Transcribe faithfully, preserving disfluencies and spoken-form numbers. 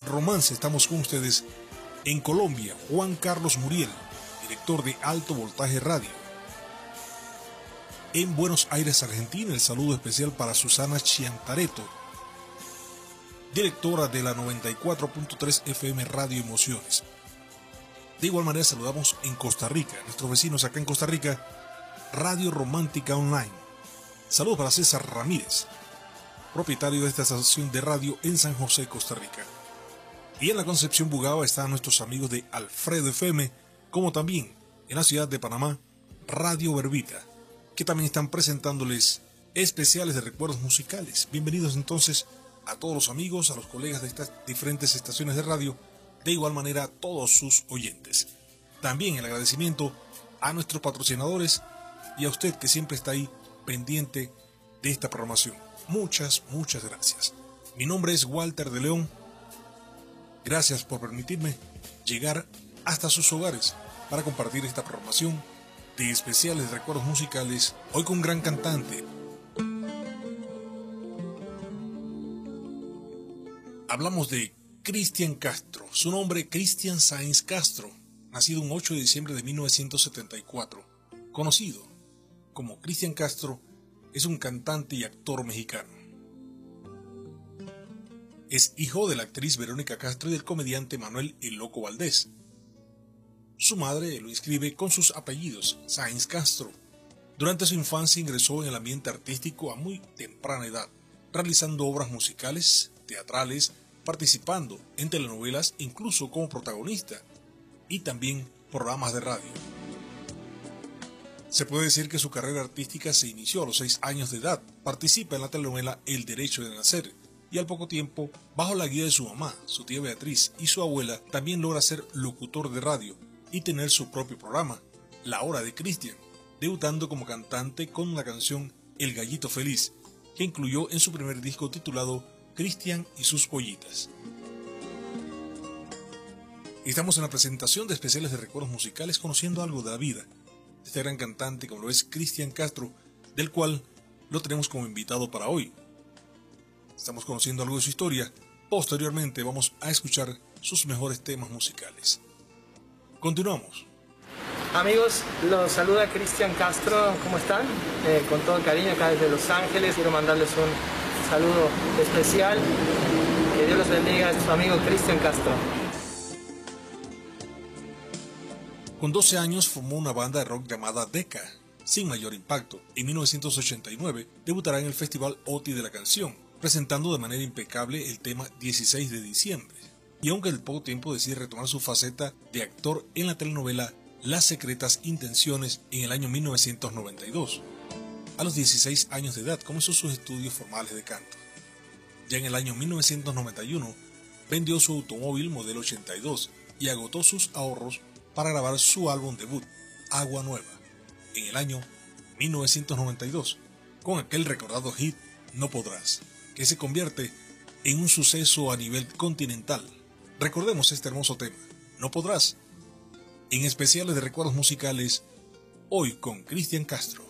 romance. Estamos con ustedes en Colombia. Juan Carlos Muriel, director de Alto Voltaje Radio. En Buenos Aires, Argentina, el saludo especial para Susana Chiantareto, directora de la noventa y cuatro punto tres F M Radio Emociones. De igual manera saludamos en Costa Rica, nuestros vecinos acá en Costa Rica, Radio Romántica Online. Saludos para César Ramírez, propietario de esta estación de radio en San José, Costa Rica. Y en la Concepción Bugaba están nuestros amigos de Alfredo F M, como también en la ciudad de Panamá, Radio Verbita, que también están presentándoles especiales de recuerdos musicales. Bienvenidos entonces a todos los amigos, a los colegas de estas diferentes estaciones de radio, de igual manera a todos sus oyentes. También el agradecimiento a nuestros patrocinadores y a usted que siempre está ahí pendiente de esta programación. Muchas, muchas gracias. Mi nombre es Walter de León. Gracias por permitirme llegar hasta sus hogares para compartir esta programación de especiales de recuerdos musicales, hoy con un gran cantante. Hablamos de Cristian Castro, su nombre Cristian Sáenz Castro, nacido un ocho de diciembre de mil novecientos setenta y cuatro, conocido como Cristian Castro, es un cantante y actor mexicano. Es hijo de la actriz Verónica Castro y del comediante Manuel El Loco Valdés. Su madre lo inscribe con sus apellidos, Sáenz Castro. Durante su infancia ingresó en el ambiente artístico a muy temprana edad, realizando obras musicales, teatrales, participando en telenovelas incluso como protagonista, y también programas de radio. Se puede decir que su carrera artística se inició a los seis años de edad. Participa en la telenovela El Derecho de Nacer, y al poco tiempo, bajo la guía de su mamá, su tía Beatriz y su abuela, también logra ser locutor de radio y tener su propio programa, La Hora de Cristian, debutando como cantante con la canción El Gallito Feliz, que incluyó en su primer disco titulado Cristian y sus pollitas. Estamos en la presentación de especiales de recuerdos musicales, conociendo algo de la vida de este gran cantante como lo es Cristian Castro, del cual lo tenemos como invitado para hoy. Estamos conociendo algo de su historia. Posteriormente vamos a escuchar sus mejores temas musicales. Continuamos. Amigos, los saluda Cristian Castro. ¿Cómo están? Eh, con todo cariño acá desde Los Ángeles. Quiero mandarles un saludo especial. Que Dios los bendiga. Es su amigo Cristian Castro. Con doce años formó una banda de rock llamada Decca, sin mayor impacto. En mil novecientos ochenta y nueve debutará en el Festival O T I de la Canción, presentando de manera impecable el tema dieciséis de diciembre. Y aunque al poco tiempo decide retomar su faceta de actor en la telenovela Las Secretas Intenciones en el año mil novecientos noventa y dos. A los dieciséis años de edad comenzó sus estudios formales de canto. Ya en el año mil novecientos noventa y uno vendió su automóvil modelo ochenta y dos y agotó sus ahorros para grabar su álbum debut, Agua Nueva, en el año mil novecientos noventa y dos, con aquel recordado hit No Podrás, que se convierte en un suceso a nivel continental. Recordemos este hermoso tema, No Podrás, en especiales de recuerdos musicales, hoy con Cristian Castro.